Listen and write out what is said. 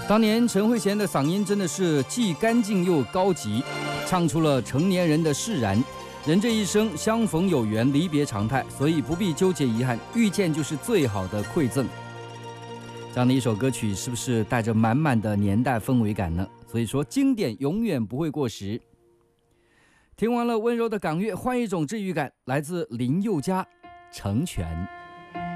当年陈慧娴的嗓音真的是既干净又高级，唱出了成年人的释然。人这一生相逢有缘，离别常态，所以不必纠结遗憾，遇见就是最好的馈赠。这样的一首歌曲，是不是带着满满的年代氛围感呢？所以说，经典永远不会过时。听完了温柔的港乐，换一种治愈感，来自林宥嘉《成全》。